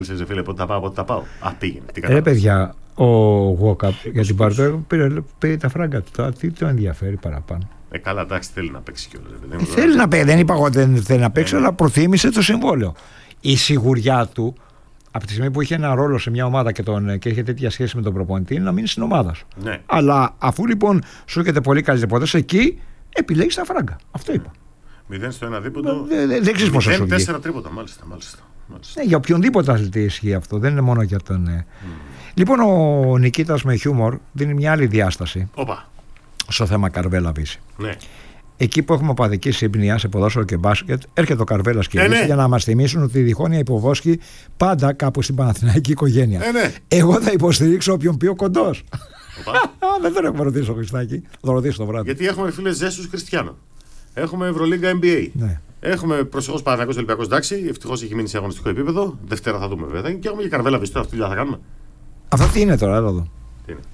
Σε φίλε, πότε θα πάω. Α, πήγαινε. Ρε παιδιά, ο Walkup για την Παρτό πήρε τα φράγκα του. Τι το ενδιαφέρει παραπάνω. Καλά, εντάξει, θέλει να παίξει κιόλας. Θέλει να παίξει. Δεν είπα εγώ δεν θέλει να παίξει, αλλά προτίμησε το συμβόλαιο. Η σιγουριά του, από τη στιγμή που είχε ένα ρόλο σε μια ομάδα και είχε τέτοια σχέση με τον προπονητή, να μείνει στην ομάδα σου. Ναι. Αλλά αφού λοιπόν σου έρχεται πολύ καλή ποδόσφαιρο, εκεί επιλέγει τα φράγκα. Αυτό είπα. 0 στο ένα δίποτο. Δεν ξέρει πόσο σου βγει. 4 τρίποτα, μάλιστα. Ναι, για οποιονδήποτε αθλητή ισχύει αυτό. Δεν είναι μόνο για τον. Λοιπόν, ο Νικήτας με χιούμορ δίνει μια άλλη διάσταση. Οπα. Στο θέμα Καρβέλα Βύση. Ναι. Εκεί που έχουμε οπαδική σύμπνοια σε ποδόσφαιρο και μπάσκετ, έρχεται ο Καρβέλας και Βύση για να μας θυμίσουν ότι η διχόνοια υποβόσκει πάντα κάπου στην Παναθηναϊκή οικογένεια. Ναι. Εγώ θα υποστηρίξω όποιον πει ο Κοντός. Δεν τον έχουμε ρωτήσει ο Χριστάκη. Θα το ρωτήσω το βράδυ. Γιατί έχουμε φίλες Ζέσους Χριστιανό. Έχουμε Ευρωλίγκα NBA. Ναι. Έχουμε ως Παναθηναϊκός Ολυμπιακός, εντάξει, ευτυχώς έχει μείνει σε αγωνιστικό επίπεδο. Δευτέρα θα δούμε βέβαια. Και έχουμε και Καρβέλα Βύση. Αυτή τη δουλειά θα κάνουμε. Αυτό τι είναι τώρα, εδώ. Τι είναι.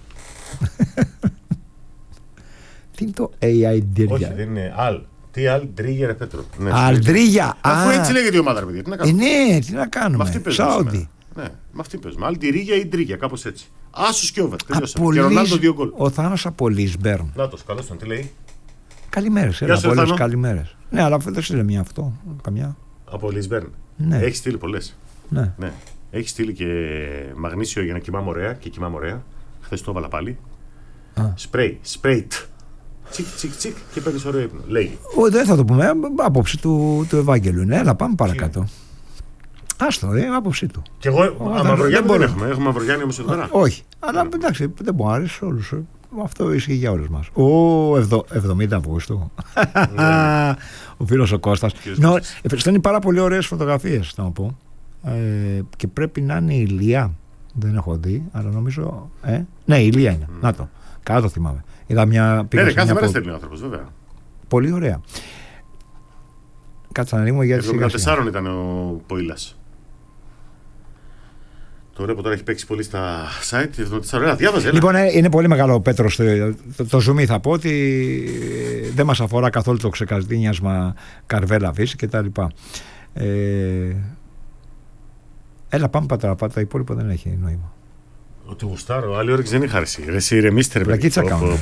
Τι είναι το AI Ντρίγια. Όχι, δεν είναι Αλ. Τι Αλ Ντρίγια, ρε Πέτρο. Αλντρίγια. Αφού έτσι λέγεται η ομάδα, ρε παιδιά. Τι να κάνουμε. Ναι, τι να κάνουμε. Σάουδι. Ναι, με αυτή παίζουμε. Αλ Ντρίγια ή Ντρίγια, κάπως έτσι. Άσους και όβερ. Τελειώσαμε. Και Ρονάλντο 2 γκολ. Ο Θάνος από Λισμπέρν. Νάτος, καλώς τον, τι λέει. Καλημέρες, πολλές καλημέρες. Ναι, αλλά δεν στείλε μια αυτό. Καμιά. Από Λισμπέρν. Ναι. Έχει στείλει πολλές. Ναι. Έχει στείλει και μαγνήσιο για να κοιμάμαι ωραία και κοιμάμαι ωραία. Χθες το έβαλα πάλι. Σπρέιτ. Τσικ και παίρνεις ωραίο ύπνο. Λέγει. Δεν θα το πούμε. Άποψη του Ευάγγελου. Ναι, αλλά πάμε παρακάτω. Άστο, άποψή του. Και εγώ Μαυρογιάννη δεν έχουμε. Έχουμε Μαυρογιάννη όμως εδώ πέρα. Όχι. Αλλά εντάξει, δεν μπορεί να αρέσει σε όλους. Αυτό ισχύει για όλους μας. 70 Αυγούστου. Ο φίλος ο Κώστας. Στέλνει πάρα πολύ ωραίες φωτογραφίες, θα πω. Και πρέπει να είναι η Ηλία. Δεν έχω δει, αλλά νομίζω. Ναι, η Ηλία είναι. Να το. Καλά το θυμάμαι. Είδα μια. Ναι, κάθε μέρα στέλνει ο άνθρωπος, βέβαια. Πολύ ωραία. Κάτσε να ρίμω γιατί. 74 ήταν ο Ποήλας. Το ρέπο τώρα έχει παίξει πολύ στα site. 74 διάβαζε. Λοιπόν, είναι πολύ μεγάλο ο Πέτρος. Το zoom θα πω ότι δεν μας αφορά καθόλου το ξεκαζδίνιασμα Καρβέλα Βύση κτλ. Έλα, πάμε πατραπάτα. Το υπόλοιπο δεν έχει νόημα. Ότι γουστάρω, άλλη όρεξη δεν είχα αρέσει. Εσύ ηρεμήστε, ρε παιδί. Πλακίτσα κάνουμε.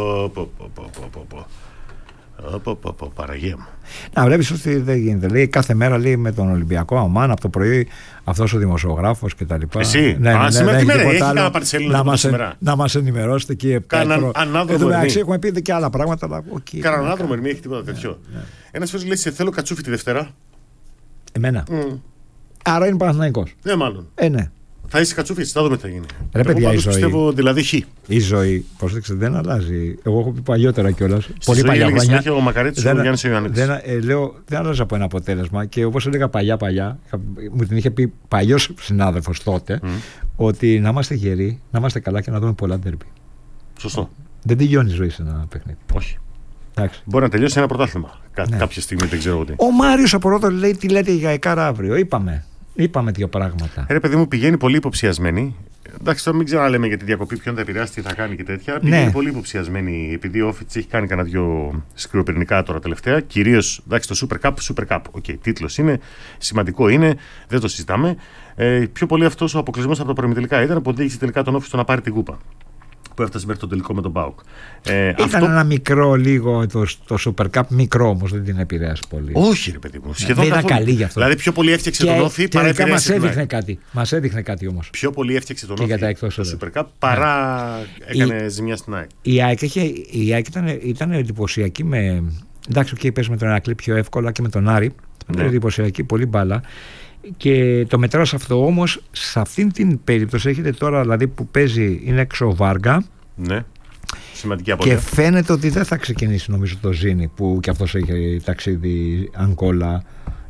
Παραγία μου. Να βλέπεις ότι δεν γίνεται. Λέει κάθε μέρα λέει με τον Ολυμπιακό Αμάν από το πρωί αυτός ο δημοσιογράφος και τα λοιπά. Εσύ, σήμερα τι μέρα έχει κανένα παρσέλινο σήμερα. Να μας ενημερώσετε και Κάναν ανάδρομο ερμή. Έχουμε πει και άλλα πράγματα. Κάναν ανάδρομο ερμή, έχει τίποτα τέτοιο. Ένας φίλος λέει σε θέλω κατσούφι τη Δευτέρα. Εμένα. Άρα είναι Παναθηναϊκός. Ναι, μάλλον. Ναι. Θα είσαι κατσούφις, θα δούμε τι θα γίνει. Ρε παιδιά, η ζωή. Πιστεύω δηλαδή χ. Η ζωή, προσέξτε, δεν αλλάζει. Εγώ έχω πει παλιότερα κιόλας. Πολύ παλιά χρόνια. Συνέχεια ο Μακαρίτης και ο Γιάννης Ιωάννης. Λέω, δεν άλλαζα από ένα αποτέλεσμα και όπως έλεγα παλιά, μου την είχε πει παλιός συνάδελφος τότε, ότι να είμαστε γεροί, να είμαστε καλά και να δούμε πολλά ντέρμπι. Σωστό. Δεν τελειώνει η ζωή σε ένα παιχνίδι. Όχι. Εντάξει. Μπορεί να τελειώσει ένα πρωτάθλημα. Κάποια στιγμή δεν ξέρω τι. Ο Μάριος από Ρόδο λέει τι λέτε για Εκάρα αύριο. Είπαμε δύο πράγματα. Ρε παιδί μου, πηγαίνει πολύ υποψιασμένη. Εντάξει, τώρα μην ξαναλέμε για τη διακοπή, ποιον θα επηρεάσει, τι θα κάνει και τέτοια. Πηγαίνει πολύ υποψιασμένη, επειδή ο Όφιτς έχει κάνει κανένα δυο σκληροπυρηνικά τώρα τελευταία. Κυρίως το Super Cup. Τίτλος είναι, σημαντικό είναι, δεν το συζητάμε. Πιο πολύ αυτός ο αποκλεισμός από τα προημιτελικά ήταν που οδήγησε τελικά τον Όφιτς να πάρει την κούπα. Που έφτασε μέχρι τον τελικό με τον ΠΑΟΚ. Ήταν ένα μικρό λίγο το Super Cup, μικρό όμως, δεν την επηρέασε πολύ. Όχι, ρε παιδί μου. Σχεδόν δεν ήταν καλή γι' αυτό. Δηλαδή πιο πολύ έφτιαξε τον Όφη παρά επηρέασε. Μας έδειχνε κάτι όμως. Πιο πολύ έφτιαξε τον Όφη το Super Cup παρά έκανε ζημιά στην ΑΕΚ. Η ΑΕΚ ήταν εντυπωσιακή με. Εντάξει, παίζει με τον Ηρακλή πιο εύκολα και με τον Άρη. Ήταν εντυπωσιακή, πολύ μπάλα. Και το μετράω σε αυτό όμως, σε αυτήν την περίπτωση έχετε τώρα δηλαδή που παίζει είναι έξω ο Βάργα. Ναι. Σημαντική απόδεια. Και φαίνεται ότι δεν θα ξεκινήσει νομίζω το Ζήνη που και αυτός έχει ταξίδι Αγκόλα.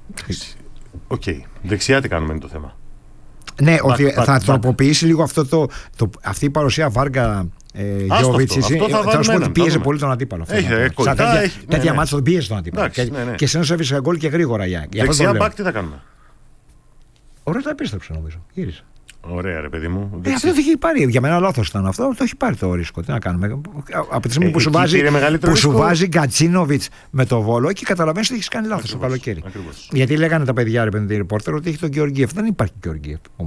Δεξιά τι κάνουμε είναι το θέμα. Ναι, ότι θα τροποποιήσει λίγο αυτή η παρουσία Βάργα Γιώβιτς. Πίεζε πολύ τον αντίπαλο. Τέτοια μάτσα τον πίεζε τον αντίπαλο. Και συνέσω γκολ και γρήγορα. Δεξιά μπακ τι θα κάνουμε. Ωραία, το επίστρεψε νομίζω. Γύρισε. Ωραία, ρε παιδί μου. Αυτό το έχει πάρει. Για μένα λάθος ήταν αυτό. Το έχει πάρει το ρίσκο. Τι να κάνουμε. Από τη στιγμή που σου βάζει Γκατσίνοβιτς με το Βόλο και καταλαβαίνεις ότι έχει κάνει λάθος το καλοκαίρι. Γιατί λέγανε τα παιδιά, ρε παιδί, ρεπόρτερ, ότι έχει τον Γεωργίεφ. Δεν υπάρχει Γεωργίεφ.